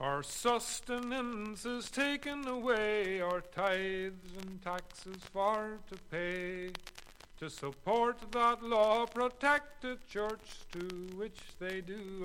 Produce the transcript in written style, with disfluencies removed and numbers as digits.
Our sustenance is taken away, our tithes and taxes far to pay, to support that law-protected church to which they do